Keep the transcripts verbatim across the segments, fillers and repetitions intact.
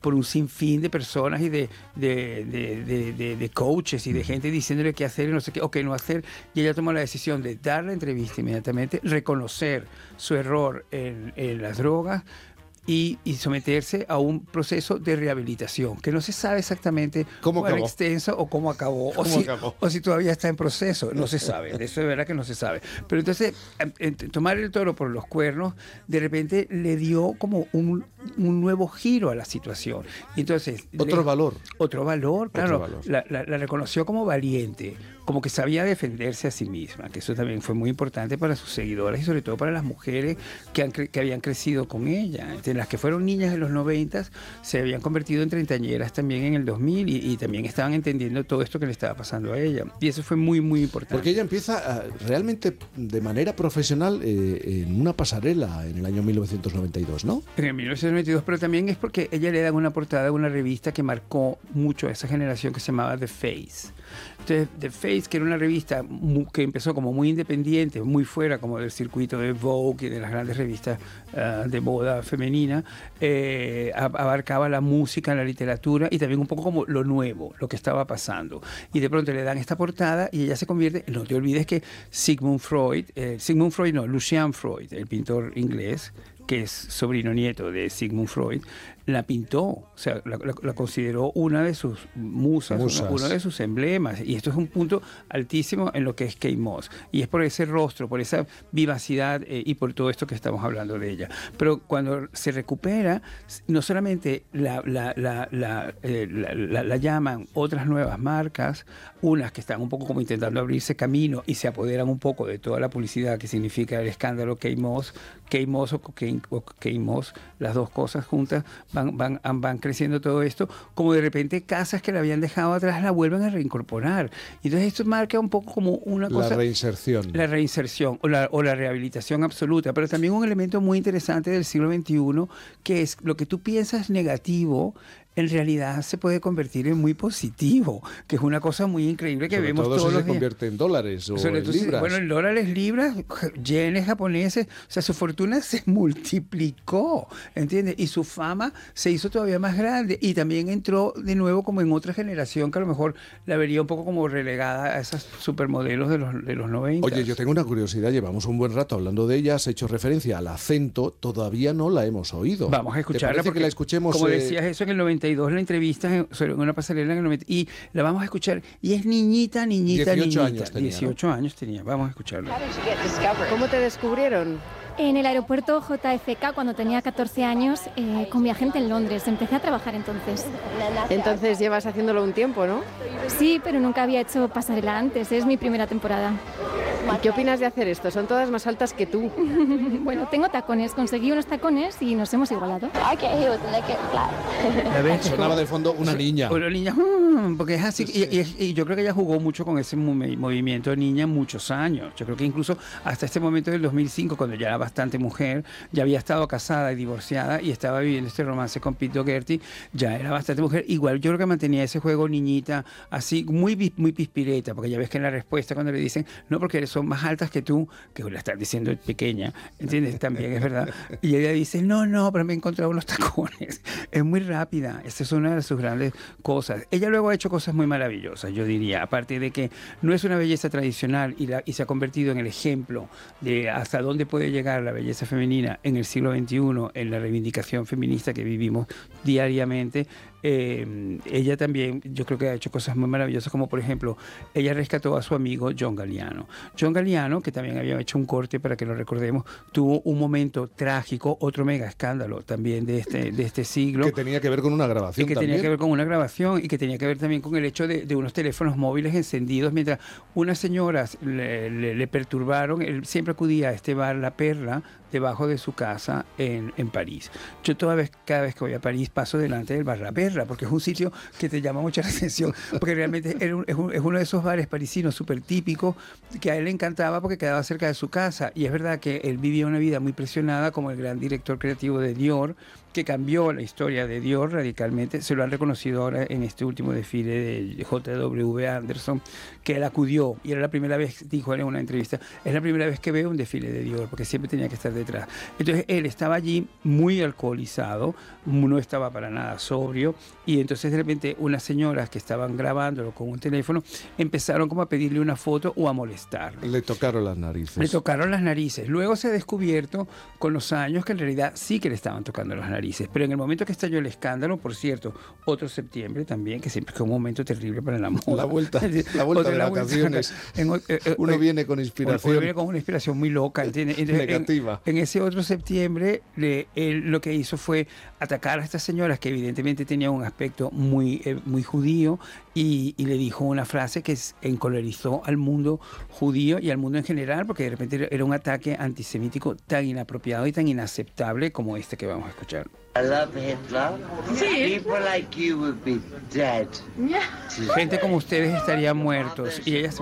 por un sinfín de personas y de, de, de, de, de, de coaches y de gente diciéndole qué hacer y no sé qué, o qué no hacer. Y ella tomó la decisión de dar la entrevista inmediatamente, reconocer su error en, en las drogas, Y, y someterse a un proceso de rehabilitación, que no se sabe exactamente ¿Cómo cuán acabó? extenso o cómo acabó, ¿Cómo o, si, acabó? o si todavía está en proceso, no se sabe, de eso de verdad que no se sabe. Pero entonces, en, en tomar el toro por los cuernos, de repente le dio como un, un nuevo giro a la situación. Entonces, Otro le, valor. Otro valor, claro. Otro valor. La, la, la reconoció como valiente, como que sabía defenderse a sí misma, que eso también fue muy importante para sus seguidoras y sobre todo para las mujeres que, han cre que habían crecido con ella. Entre las que fueron niñas en los noventas, se habían convertido en treintañeras también en el dos mil y, y también estaban entendiendo todo esto que le estaba pasando a ella. Y eso fue muy, muy importante. Porque ella empieza a, realmente de manera profesional eh, en una pasarela en el año mil novecientos noventa y dos, ¿no? En el mil novecientos noventa y dos, pero también es porque ella le da una portada a una revista que marcó mucho a esa generación que se llamaba The Face. Entonces, The Face, que era una revista muy, que empezó como muy independiente, muy fuera como del circuito de Vogue y de las grandes revistas uh, de moda femenina, eh, abarcaba la música, la literatura y también un poco como lo nuevo, lo que estaba pasando. Y de pronto le dan esta portada y ella se convierte, no te olvides que Sigmund Freud, eh, Sigmund Freud no, Lucian Freud, el pintor inglés, que es sobrino nieto de Sigmund Freud, la pintó, o sea, la, la, la consideró una de sus musas, musas. uno de sus emblemas, y esto es un punto altísimo en lo que es Kate Moss, y es por ese rostro, por esa vivacidad eh, y por todo esto que estamos hablando de ella. Pero cuando se recupera, no solamente la, la, la, la, eh, la, la, la llaman otras nuevas marcas, unas que están un poco como intentando abrirse camino y se apoderan un poco de toda la publicidad que significa el escándalo Kate Moss, Kate Moss o Kate, o Kate Moss, las dos cosas juntas, Van, van, van creciendo todo esto, como de repente casas que la habían dejado atrás la vuelven a reincorporar. Entonces esto marca un poco como una cosa... La reinserción. La reinserción o la, o la rehabilitación absoluta, pero también un elemento muy interesante del siglo veintiuno, que es lo que tú piensas negativo, en realidad se puede convertir en muy positivo, que es una cosa muy increíble que Sobre vemos todo todos si los se días. convierte en dólares o Sobre en todo si- libras. Bueno, en dólares, libras, yenes japoneses, o sea, su fortuna se multiplicó, ¿entiendes? Y su fama se hizo todavía más grande y también entró de nuevo como en otra generación que a lo mejor la vería un poco como relegada a esas supermodelos de los, de los noventa. Oye, yo tengo una curiosidad, llevamos un buen rato hablando de ella, has hecho referencia al acento, todavía no la hemos oído. Vamos a ¿Te escucharla parece porque, que la escuchemos? como eh, decías eso en el noventa y dos, la entrevista en, sobre una pasarela en el noventa, y la vamos a escuchar, y es niñita, niñita, dieciocho niñita. años tenía, dieciocho años tenía, vamos a escucharla. ¿Cómo te descubrieron? En el aeropuerto J F K, cuando tenía catorce años, eh, con mi agente en Londres. Empecé a trabajar entonces. Entonces llevas haciéndolo un tiempo, ¿no? Sí, pero nunca había hecho pasarela antes. Es mi primera temporada. ¿Y qué opinas de hacer esto? Son todas más altas que tú. Bueno, tengo tacones. Conseguí unos tacones y nos hemos igualado. ¿La ves? Sonaba de fondo una niña. Una niña, mm, porque es así, y, y- y yo creo que ella jugó mucho con ese mo- movimiento de niña muchos años. Yo creo que incluso hasta este momento del dos mil cinco, cuando ya era bastante mujer, ya había estado casada y divorciada y estaba viviendo este romance con Pete Dougherty, ya era bastante mujer. Igual yo creo que mantenía ese juego niñita, así, muy, pi- muy pispireta, porque ya ves que en la respuesta cuando le dicen, no, porque son más altas que tú, que la están diciendo pequeña, ¿entiendes? También es verdad. Y ella dice, no, no, pero me he encontrado unos tacones. Es muy rápida, esa es una de sus grandes cosas. Ella luego ha hecho cosas muy maravillosas, yo diría, aparte de que no es una belleza tradicional y, la, y se ha convertido en el ejemplo de hasta dónde puede llegar la belleza femenina en el siglo veintiuno, en la reivindicación feminista que vivimos diariamente. Eh, ella también, yo creo que ha hecho cosas muy maravillosas, como por ejemplo, ella rescató a su amigo John Galliano. John Galliano, que también había hecho un corte para que lo recordemos, tuvo un momento trágico, otro mega escándalo también de este, de este siglo. Que tenía que ver con una Y grabación que también. tenía que ver con una grabación y que tenía que ver también con el hecho de, de unos teléfonos móviles encendidos mientras unas señoras le, le- le perturbaron. Él siempre acudía a este bar La Perla debajo de su casa en, en París. Yo toda vez, cada vez que voy a París paso delante del bar La Perla porque es un sitio que te llama mucha la atención, porque realmente es, un- es un- es uno de esos bares parisinos súper típicos que a él le encantaba porque quedaba cerca de su casa, y es verdad que él vivía una vida muy presionada como el gran director creativo de Dior, que cambió la historia de Dior radicalmente. Se lo han reconocido ahora en este último desfile de J W Anderson, que él acudió, y era la primera vez, dijo él en una entrevista, es la primera vez que veo un desfile de Dior, porque siempre tenía que estar detrás. Entonces él estaba allí muy alcoholizado, no estaba para nada sobrio, y entonces de repente unas señoras que estaban grabándolo con un teléfono empezaron como a pedirle una foto o a molestarle. Le tocaron las narices. Le tocaron las narices. Luego se ha descubierto con los años que en realidad sí que le estaban tocando las narices, pero en el momento que estalló el escándalo, por cierto, otro septiembre también, que siempre es un momento terrible para la moda. La vuelta, la vuelta de la vacaciones. Vuelta, en, eh, uno eh, viene con inspiración. Uno viene con una inspiración muy loca, ¿entiendes? Entonces, negativa. En, en ese otro septiembre, le, él lo que hizo fue atacar a estas señoras que evidentemente tenían un aspecto muy, eh, muy judío, y, y le dijo una frase que encolerizó al mundo judío y al mundo en general, porque de repente era un ataque antisemítico tan inapropiado y tan inaceptable como este que vamos a escuchar. I love Hitler. Sí. People like you would be dead. Yeah. Gente como ustedes estarían muertos y ellas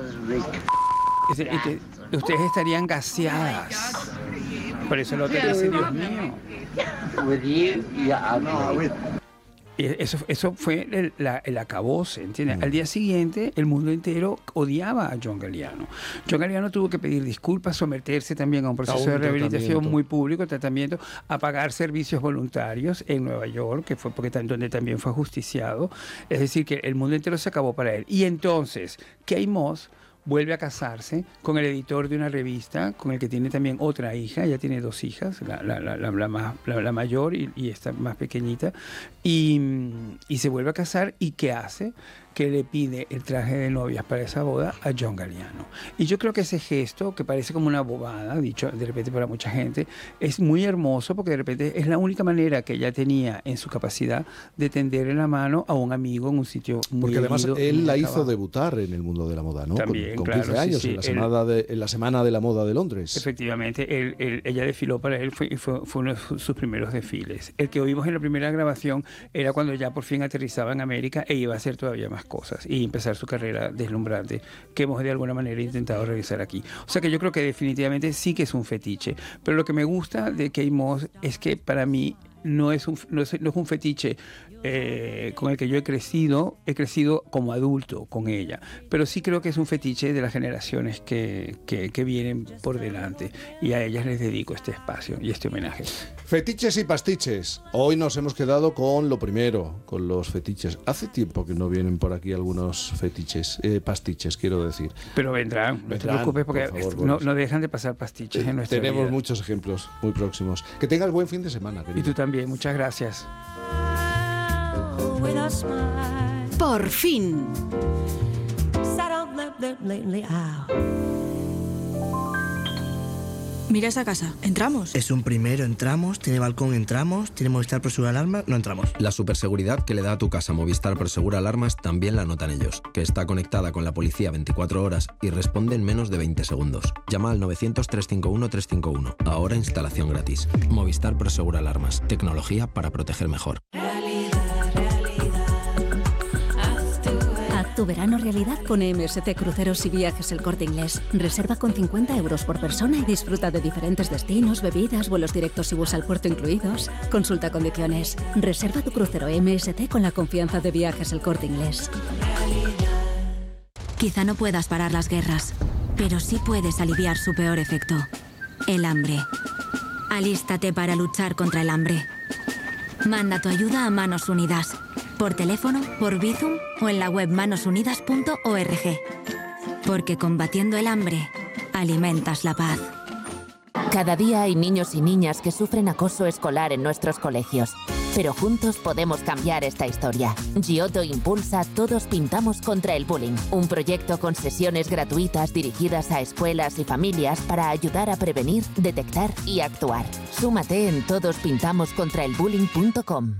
y que ustedes estarían gaseadas. Por eso el otro dice, Dios mío. With you, yeah, no. Y eso, eso fue el, la, el acabose, ¿entiendes? Mm. Al día siguiente, el mundo entero odiaba a John Galliano. John Galliano tuvo que pedir disculpas, someterse también a un proceso a un de rehabilitación muy público, tratamiento, a pagar servicios voluntarios en Nueva York, que fue porque donde también fue ajusticiado. Es decir, que el mundo entero se acabó para él. Y entonces, Kate Moss vuelve a casarse con el editor de una revista, con el que tiene también otra hija. Ella tiene dos hijas, la, la, la, la, la, más, la, la mayor y, y esta más pequeñita, y, y se vuelve a casar. ¿Y qué hace? Que le pide el traje de novias para esa boda a John Galliano. Y yo creo que ese gesto, que parece como una bobada, dicho de repente para mucha gente, es muy hermoso, porque de repente es la única manera que ella tenía en su capacidad de tenderle la mano a un amigo en un sitio muy Porque además herido, él la hizo acabado. debutar en el mundo de la moda, ¿no? También, con, con claro, quince años, sí, sí. En, la Él, semana de, en la Semana de la Moda de Londres. Efectivamente, él, él, ella desfiló para él, fue, fue, fue uno de sus primeros desfiles. El que oímos en la primera grabación era cuando ya por fin aterrizaba en América e iba a hacer todavía más cosas y empezar su carrera deslumbrante, que hemos de alguna manera intentado realizar aquí. O sea que yo creo que definitivamente sí que es un fetiche, pero lo que me gusta de Kate Moss es que para mí no es un, no es, no es un fetiche eh, con el que yo he crecido, he crecido como adulto con ella, pero sí creo que es un fetiche de las generaciones que, que, que vienen por delante, y a ellas les dedico este espacio y este homenaje. Fetiches y pastiches. Hoy nos hemos quedado con lo primero, con los fetiches. Hace tiempo que no vienen por aquí algunos fetiches, eh, pastiches, quiero decir. Pero vendrán, vendrán, no te preocupes, porque por favor, no, no dejan de pasar pastiches eh, en nuestra Tenemos vida. Muchos ejemplos muy próximos. Que tengas buen fin de semana, querido. Y tú también, muchas gracias. Por fin. Mira esa casa, ¿entramos? Es un primero, entramos, tiene balcón, entramos, tiene Movistar Prosegur Alarmas, no entramos. La superseguridad que le da a tu casa Movistar Prosegur Alarmas también la notan ellos, que está conectada con la policía veinticuatro horas y responde en menos de veinte segundos. Llama al novecientos, trescientos cincuenta y uno, trescientos cincuenta y uno. Ahora instalación gratis. Movistar Prosegur Alarmas. Tecnología para proteger mejor. Tu verano realidad con M S C Cruceros y Viajes El Corte Inglés. Reserva con cincuenta euros por persona y disfruta de diferentes destinos, bebidas, vuelos directos y bus al puerto incluidos. Consulta condiciones. Reserva tu crucero M S C con la confianza de Viajes El Corte Inglés. Quizá no puedas parar las guerras, pero sí puedes aliviar su peor efecto: el hambre. Alístate para luchar contra el hambre. Manda tu ayuda a Manos Unidas. Por teléfono, por Bizum o en la web manos unidas punto org. Porque combatiendo el hambre, alimentas la paz. Cada día hay niños y niñas que sufren acoso escolar en nuestros colegios. Pero juntos podemos cambiar esta historia. Giotto impulsa Todos Pintamos contra el Bullying, un proyecto con sesiones gratuitas dirigidas a escuelas y familias para ayudar a prevenir, detectar y actuar. Súmate en todos pintamos contra el bullying punto com.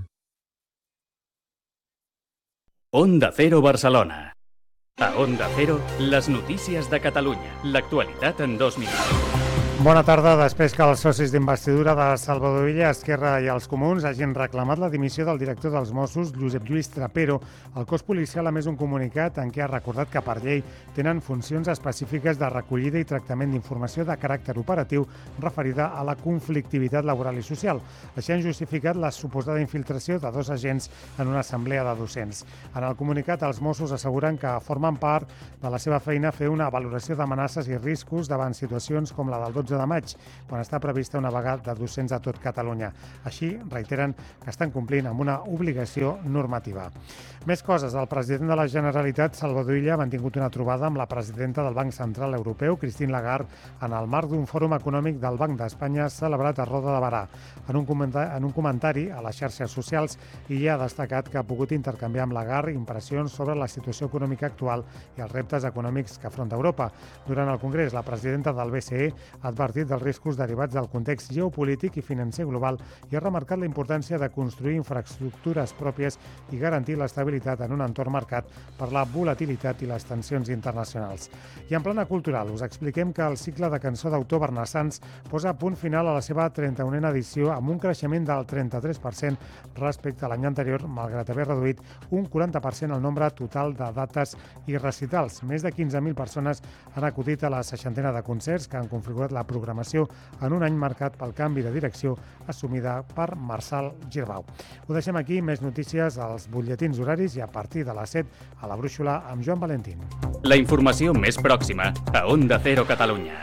Onda Cero Barcelona. A Onda Cero, les notícies de Catalunya. L'actualitat en dos minuts. Bona tarda. Després que els socis d'investidura de Salvador Illa, Esquerra i els Comuns hagin reclamat la dimissió del director dels Mossos, Josep Lluís Trapero, el cos policial ha emès un comunicat en què ha recordat que per llei tenen funcions específiques de recollida i tractament d'informació de caràcter operatiu referida a la conflictivitat laboral i social. Així han justificat la suposada infiltració de dos agents en una assemblea de docents. En el comunicat, els Mossos asseguren que formen part de la seva feina fer una valoració d'amenaces i riscos davant situacions com la del dotze de maig, quan està prevista una vaga de docents a tot Catalunya. Així, reiteren que estan complint amb una obligació normativa. Més coses. El president de la Generalitat, Salvador Illa, ha mantingut una trobada amb la presidenta del Banc Central Europeu, Christine Lagarde, en el marc d'un fòrum econòmic del Banc d'Espanya celebrat a Roda de Barà. En un comentari, en un comentari a les xarxes socials, Illa ha destacat que ha pogut intercanviar amb Lagarde impressions sobre la situació econòmica actual i els reptes econòmics que afronta Europa. Durant el Congrés, la presidenta del B C E ha advertit dels riscos derivats del context geopolític i financer global i ha remarcat la importància de construir infraestructures pròpies i garantir l'estabilitat en un entorn marcat per la volatilitat i les tensions internacionals. I en plana cultural, us expliquem que el cicle de cançó d'autor Bernassans posa punt final a la seva trenta-unena edició amb un creixement del trenta-tres per cent respecte a l'any anterior, malgrat haver reduït un quaranta per cent el nombre total de dates i recitals. Més de quinze mil persones han acudit a la seixantena de concerts que han configurat la programació en un any marcat pel canvi de direcció assumida per Marçal Girbau. Ho deixem aquí, més notícies als butlletins horaris i a partir de les set a la Brúixola amb Joan Valentín. La informació més pròxima a Onda Cero Catalunya.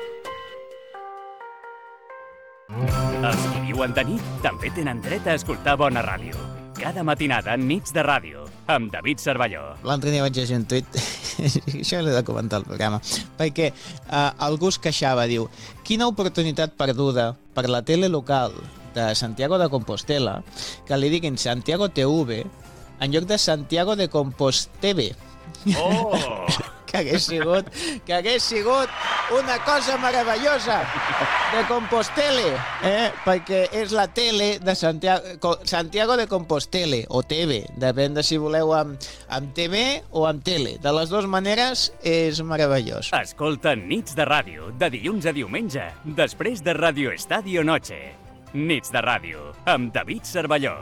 Els qui viuen de nit també tenen dret a escoltar bona ràdio. Cada matinada, Nits de Ràdio, amb David Cervelló. L'altre dia vaig llegir un tuit, això l'he de comentar al programa, perquè eh, algú es queixava, diu, quina oportunitat perduda per la tele local de Santiago de Compostela que li diguin Santiago T V en lloc de Santiago de Composteve. Oh! que hagués sigut, que hagués sigut una cosa meravellosa de Compostele, eh? perquè és la tele de Santiago, Santiago de Compostele, o T V, depèn de si voleu amb, amb T V o amb tele. De les dues maneres és meravellós. Escolta Nits de Ràdio, de dilluns a diumenge, després de Radio Estadio Noche. Nits de Ràdio, amb David Cervelló.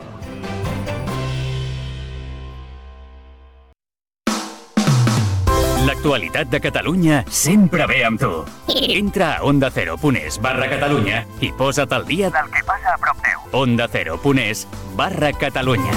L'actualitat de Catalunya sempre ve amb tu. Entra a ondacero.es barra Catalunya i posa't al dia del que passa a prop teu. ondacero.es barra Catalunya.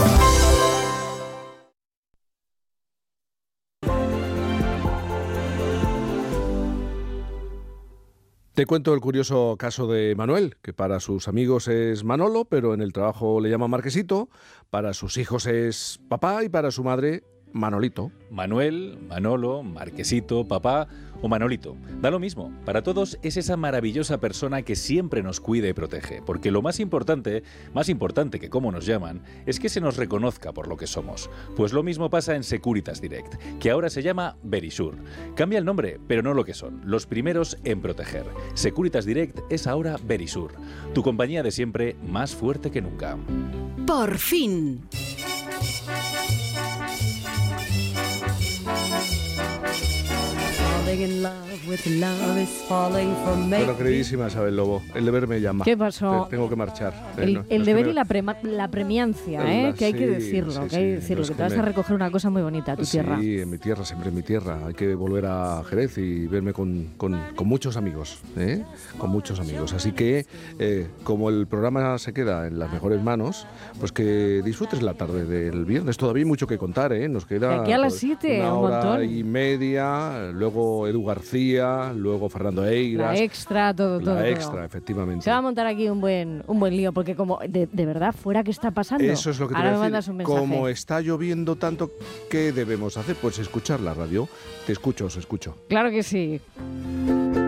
Te cuento el curioso caso de Manuel, que para sus amigos es Manolo, pero en el trabajo le llama Marquesito, para sus hijos es papá y para su madre Manolito. Manuel, Manolo, Marquesito, papá o Manolito. Da lo mismo. Para todos es esa maravillosa persona que siempre nos cuida y protege. Porque lo más importante, más importante que cómo nos llaman, es que se nos reconozca por lo que somos. Pues lo mismo pasa en Securitas Direct, que ahora se llama Verisure. Cambia el nombre, pero no lo que son. Los primeros en proteger. Securitas Direct es ahora Verisure. Tu compañía de siempre, más fuerte que nunca. Por fin. Bueno, queridísima Isabel Lobo, el deber me llama. ¿Qué pasó? Te, tengo que marchar. El, no, el no deber me... y la, prema, la premiancia, ¿eh? La, que hay sí, que decirlo, sí, que hay que sí, decirlo, no que es te vas me... a recoger una cosa muy bonita a tu sí, tierra. Sí, en mi tierra, siempre en mi tierra. Hay que volver a Jerez y verme con, con, con muchos amigos, ¿eh? Con muchos amigos. Así que, eh, como el programa se queda en las mejores manos, pues que disfrutes la tarde del viernes. Todavía hay mucho que contar, ¿eh? Nos queda de aquí a las siete, una un hora montón. y media, luego Edu García, luego Fernando Eiras. La extra, todo, todo. La extra, todo. efectivamente. Se va a montar aquí un buen, un buen lío, porque como de, de verdad, fuera, ¿qué está pasando? Eso es lo que te Ahora voy a me decir. mandas un mensaje. Como está lloviendo tanto, ¿qué debemos hacer? Pues escuchar la radio. Te escucho, os escucho. Claro que sí.